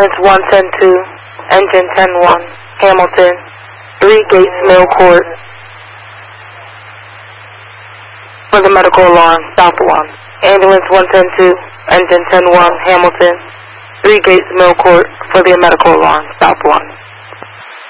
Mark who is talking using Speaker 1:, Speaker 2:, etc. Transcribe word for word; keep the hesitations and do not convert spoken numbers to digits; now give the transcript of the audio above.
Speaker 1: Ambulance one ten two, engine ten one, Hamilton, three Gates Mill Court. For the medical alarm, South one. Ambulance one ten two, engine ten one, Hamilton, three Gates Mill Court for the medical alarm, South one.